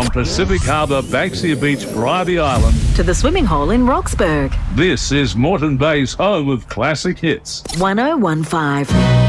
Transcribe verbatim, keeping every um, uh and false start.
From Pacific Harbour, Banksia Beach, Bribey Island, to the swimming hole in Roxburgh. This is Moreton Bay's home of classic hits. one oh one five.